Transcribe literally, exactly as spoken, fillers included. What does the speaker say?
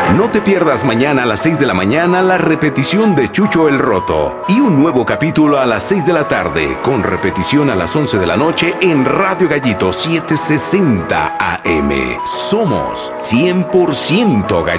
No te pierdas mañana a las seis de la mañana la repetición de Chucho el Roto y un nuevo capítulo a las seis de la tarde con repetición a las once de la noche en Radio Gallito setecientos sesenta A M. Somos cien por ciento Gallito.